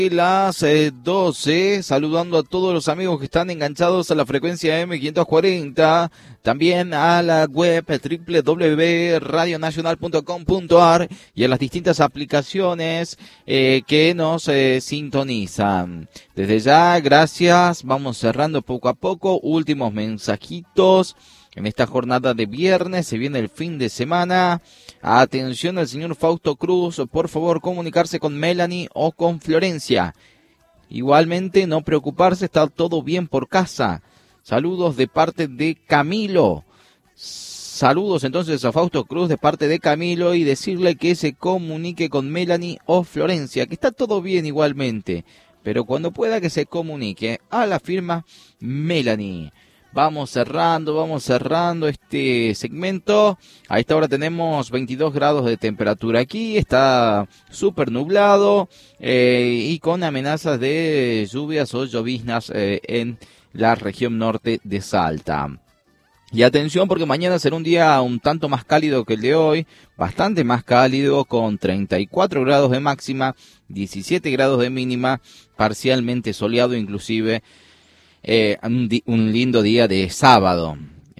Las 12, saludando a todos los amigos que están enganchados a la frecuencia M540, también a la web www.radionacional.com.ar y a las distintas aplicaciones que nos sintonizan. Desde ya, gracias, vamos cerrando poco a poco, últimos mensajitos. En esta jornada de viernes se viene el fin de semana. Atención al señor Fausto Cruz, por favor comunicarse con Melanie o con Florencia. Igualmente no preocuparse, está todo bien por casa. Saludos de parte de Camilo. Saludos entonces a Fausto Cruz de parte de Camilo y decirle que se comunique con Melanie o Florencia, que está todo bien igualmente. Pero cuando pueda que se comunique a la firma Melanie. Vamos cerrando este segmento. A esta hora tenemos 22 grados de temperatura aquí, está súper nublado y con amenazas de lluvias o lloviznas en la región norte de Salta. Y atención porque mañana será un día un tanto más cálido que el de hoy, bastante más cálido con 34 grados de máxima, 17 grados de mínima, parcialmente soleado inclusive. Un lindo día de sábado.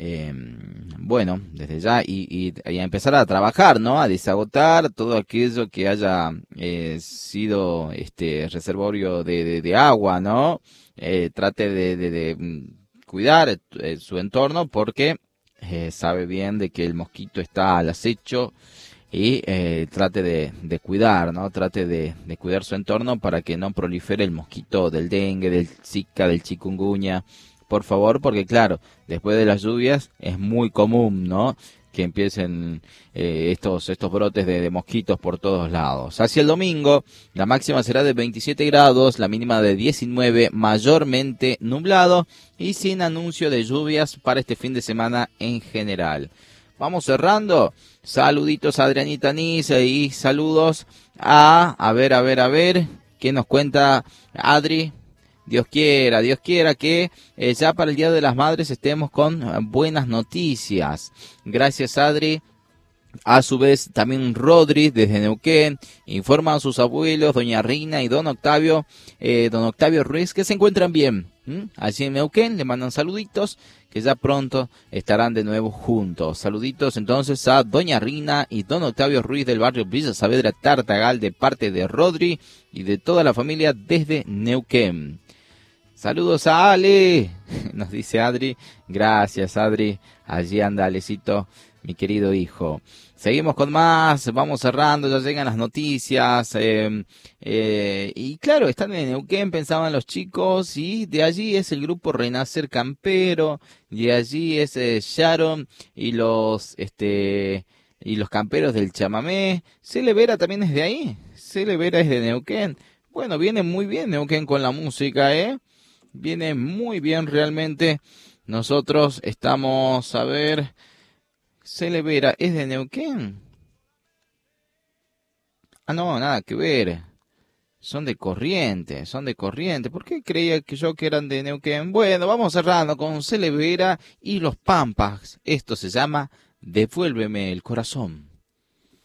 Bueno, desde ya y a empezar a trabajar, ¿no? A desagotar todo aquello que haya sido reservorio de agua, ¿no? Trate de cuidar su entorno porque sabe bien de que el mosquito está al acecho. Y trate de cuidar, ¿no? Trate de cuidar su entorno para que no prolifere el mosquito del dengue, del zika, del chikungunya, por favor, porque claro, después de las lluvias es muy común, ¿no? Que empiecen estos brotes de mosquitos por todos lados. Hacia el domingo, la máxima será de 27 grados, la mínima de 19, mayormente nublado y sin anuncio de lluvias para este fin de semana en general. Vamos cerrando. Saluditos a Adrianita Niza y saludos a ver, ¿qué nos cuenta Adri? Dios quiera que ya para el Día de las Madres estemos con buenas noticias. Gracias, Adri. A su vez, también Rodri, desde Neuquén, informa a sus abuelos, doña Rina y don Octavio Ruiz, que se encuentran bien. Allí en Neuquén, le mandan saluditos, que ya pronto estarán de nuevo juntos. Saluditos entonces a doña Rina y don Octavio Ruiz del barrio Villa Saavedra, Tartagal, de parte de Rodri y de toda la familia desde Neuquén. Saludos a Ale, nos dice Adri. Gracias, Adri. Allí anda Alecito, mi querido hijo. Seguimos con más, vamos cerrando, ya llegan las noticias. Y claro, están en Neuquén, pensaban los chicos, y de allí es el grupo Renacer Campero, de allí es Sharon y los camperos del chamamé. Cele Vera también es de ahí, Cele Vera es de Neuquén. Bueno, viene muy bien Neuquén con la música, viene muy bien realmente. Nosotros estamos, a ver, Cele Vera es de Neuquén. Ah, no, nada que ver. Son de Corrientes. ¿Por qué creía que eran de Neuquén? Bueno, vamos cerrando con Cele Vera y los Pampas. Esto se llama Devuélveme el corazón.